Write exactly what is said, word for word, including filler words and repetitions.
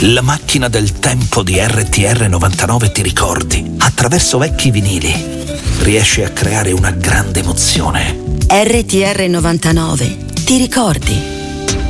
La macchina del tempo di R T R novantanove ti ricordi. Attraverso vecchi vinili riesci a creare una grande emozione. R T R novantanove, ti ricordi?